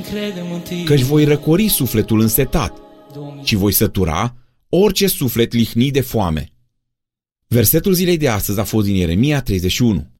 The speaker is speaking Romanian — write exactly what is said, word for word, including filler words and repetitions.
Căci voi răcori sufletul însetat și voi sătura orice suflet lihnit de foame. Versetul zilei de astăzi a fost din Ieremia treizeci și unu.